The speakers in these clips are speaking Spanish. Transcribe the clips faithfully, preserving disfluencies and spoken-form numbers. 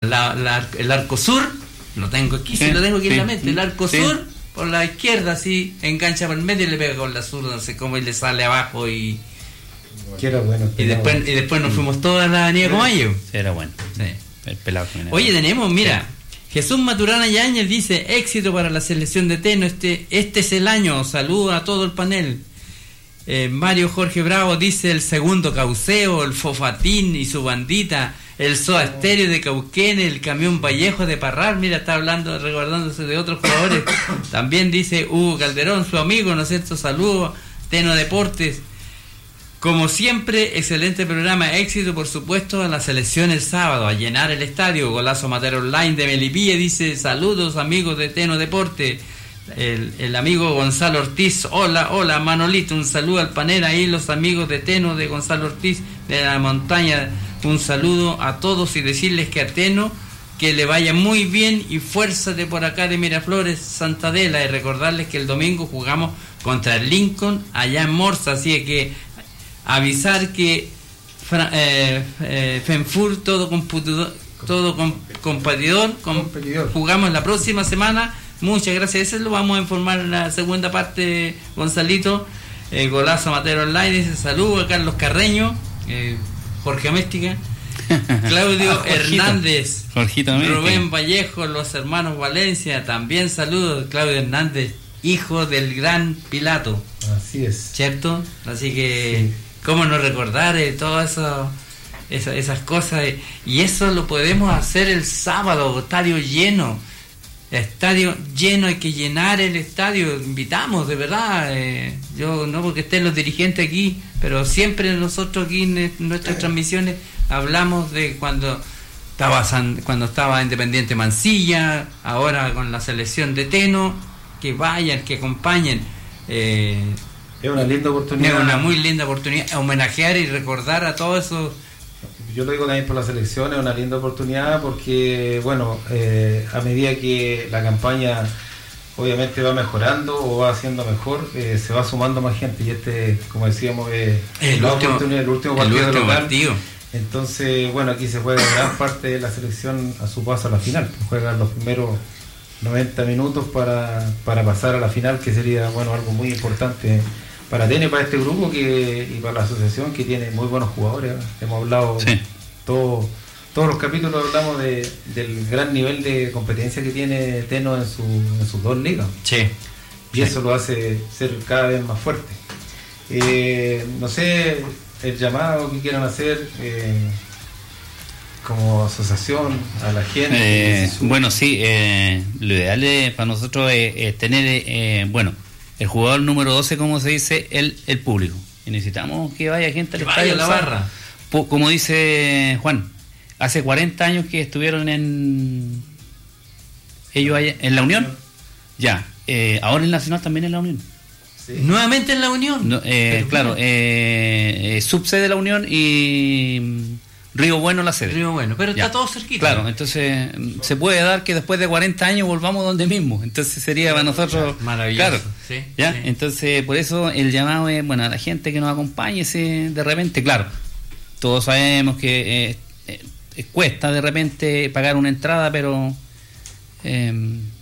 la, la, el arco sur, lo tengo aquí, sí, sí lo tengo aquí sí, en la mente, el arco sí. sur, por la izquierda, así, engancha por el medio y le pega con la zurda, no sé cómo, y le sale abajo y... Que era bueno, y después y después nos fuimos toda la avenida Comayo. Sí, era bueno. Sí. El pelado. Oye, tenemos, mira, sí. Jesús Maturana Yáñez dice, éxito para la selección de Teno, este, este es el año, saludos a todo el panel. Eh, Mario Jorge Bravo dice, el segundo Cauceo, el Fofatín y su bandita, el Soda Stereo de Cauquenes, el Camión Vallejo de Parral, mira, está hablando, recordándose de otros jugadores. También dice Hugo Calderón, su amigo, ¿no es cierto? Saludos, Teno Deportes. Como siempre, excelente programa, éxito por supuesto a la selección el sábado, a llenar el estadio. Golazo Matero Online de Melipilla dice, saludos amigos de Teno Deporte. El, el amigo Gonzalo Ortiz, hola, hola Manolito, un saludo al panel ahí, los amigos de Teno de Gonzalo Ortiz de la montaña, un saludo a todos y decirles que a Teno que le vaya muy bien y fuerza de por acá de Miraflores, Santa Adela, y recordarles que el domingo jugamos contra el Lincoln allá en Morsa, así que avisar que eh, eh, Fenfur, todo computador, todo com, competidor, com, competidor, jugamos la próxima semana. Muchas gracias, eso lo vamos a informar en la segunda parte, Gonzalito. eh, Golazo Matero Online dice, saludos a Carlos Carreño, eh, Jorge Méstica, Claudio ah, Hernández, Jorgito Rubén Vallejo, los hermanos Valencia, también saludos, Claudio Hernández, hijo del gran Pilato. Así es. ¿Cierto? Así que, sí. ¿Cómo no recordar eh, todas eso, eso, esas cosas? Eh, y eso lo podemos hacer el sábado, estadio lleno. Estadio lleno, hay que llenar el estadio, invitamos, de verdad. Eh, yo no porque estén los dirigentes aquí, pero siempre nosotros aquí en nuestras transmisiones hablamos de cuando estaba San, cuando estaba Independiente Mansilla, ahora con la selección de Teno, que vayan, que acompañen. Eh, es una linda oportunidad. Es una muy linda oportunidad, homenajear y recordar a todos esos. Yo lo digo también por la selección, es una linda oportunidad porque, bueno, eh, a medida que la campaña obviamente va mejorando o va haciendo mejor, eh, se va sumando más gente y este, como decíamos, eh, el, la último, oportunidad, el último partido el último local. partido. Entonces, bueno, aquí se juega gran parte de la selección a su paso a la final, juegan los primeros noventa minutos para, para pasar a la final, que sería, bueno, algo muy importante para Tene, para este grupo que y para la asociación, que tiene muy buenos jugadores. Hemos hablado, sí. todo, todos los capítulos hablamos de, del gran nivel de competencia que tiene Teno en, su, en sus dos ligas. Sí. Y sí. eso lo hace ser cada vez más fuerte. Eh, no sé, el llamado que quieran hacer eh, como asociación a la gente. Eh, bueno, sí, eh, lo ideal es, para nosotros es, es tener, eh, bueno, el jugador número doce, como se dice, el, el público. Y necesitamos que vaya gente al estadio, la barra. Como dice Juan, hace cuarenta años que estuvieron en ellos allá, en la Unión. Ya, eh, ahora el Nacional también en la Unión. Sí. Nuevamente en la Unión. No, eh, claro, eh, eh, subsede de la Unión y Río Bueno la sede. Río Bueno, pero ya. Está todo cerquita. Claro, entonces se puede dar que después de cuarenta años volvamos donde mismo. Entonces sería para nosotros maravilloso. Claro, sí, ¿ya? Sí. Entonces por eso el llamado es, bueno, a la gente que nos acompañe, si de repente, claro, todos sabemos que eh, eh, cuesta de repente pagar una entrada, pero eh,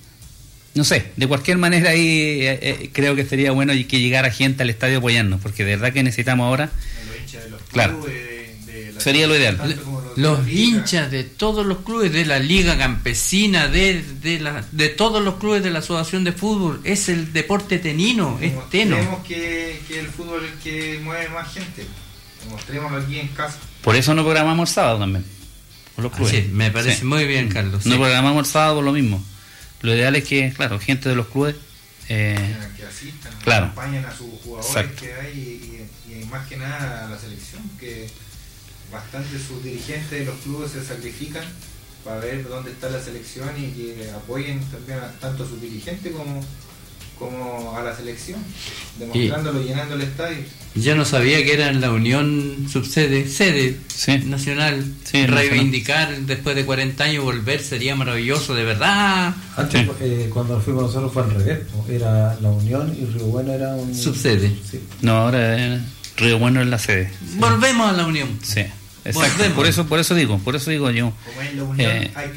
no sé, de cualquier manera ahí eh, eh, creo que sería bueno que llegara gente al estadio apoyarnos, porque de verdad que necesitamos ahora, claro, sería lo ideal. Los, los hinchas de todos los clubes de la Liga Campesina, de de, la, de todos los clubes de la Asociación de Fútbol, es el deporte tenino, es Teno. Creemos que, que el fútbol es el que mueve más gente. Mostrémoslo aquí en casa. Por eso no programamos el sábado también, por los clubes. Sí, me parece sí. muy bien, Carlos. No sí. programamos el sábado por lo mismo. Lo ideal es que, claro, gente de los clubes eh, que asistan, claro. acompañen a sus jugadores. Exacto. Que hay y, y, y más que nada a la selección, que bastante sus dirigentes de los clubes se sacrifican para ver dónde está la selección y que apoyen también a, tanto a sus dirigentes como, como a la selección, demostrándolo, y, llenando el estadio. Yo no sabía que era en la Unión subsede, sede sí. nacional, sí, reivindicar nacional. Después de cuarenta años volver sería maravilloso, de verdad. Antes, sí. eh, cuando fuimos nosotros fue al revés, era la Unión y Río Bueno era un subsede. Sí. No, ahora es Río Bueno es la sede. Sí. Volvemos a la Unión. Sí. Exacto. Por eso, por eso digo, por eso digo yo. Como es la Unión, eh, hay